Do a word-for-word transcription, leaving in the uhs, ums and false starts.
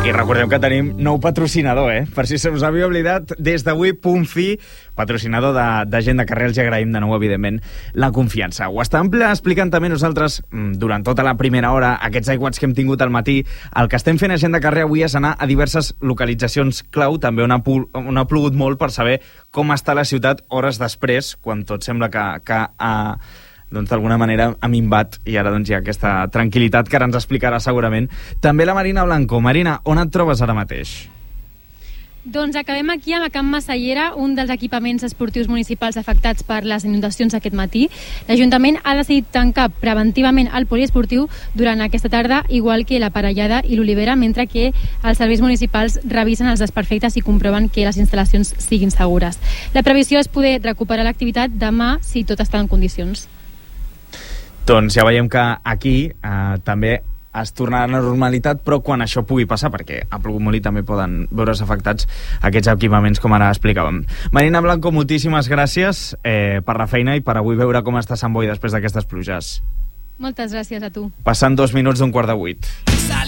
I recordeu que tenim nou patrocinador, eh? Per si se us havia oblidat, des d'avui, Punt Fi, patrocinador de, de gent de carrer, els agraïm de nou, evidentment, la confiança. Ho estàvem explicant també nosaltres durant tota la primera hora, aquests aiguats que hem tingut al matí. El que estem fent a gent de carrer avui és anar a diverses localitzacions clau, també on ha, on ha plogut molt, per saber com està la ciutat hores després, quan tot sembla que, que ha... doncs d'alguna manera ha minvat i ara doncs hi ha aquesta tranquil·litat que ara ens explicarà segurament. També la Marina Blanco. Marina, on et trobes ara mateix? Doncs acabem aquí a Camp Massallera, un dels equipaments esportius municipals afectats per les inundacions aquest matí. L'Ajuntament ha decidit tancar preventivament el poliesportiu durant aquesta tarda, igual que la Parellada i l'Olivera, mentre que els serveis municipals revisen els desperfectes i comproven que les instal·lacions siguin segures. La previsió és poder recuperar l'activitat demà si tot està en condicions. Doncs ja veiem que aquí eh, també es tornarà a la normalitat, però quan això pugui passar, perquè ha plogut molt i també poden veure's afectats aquests equipaments, com ara explicàvem. Marina Blanco, moltíssimes gràcies eh, per la feina i per avui veure com està Sant Boi després d'aquestes pluges. Moltes gràcies a tu. Passant dos minuts d'un quart de vuit.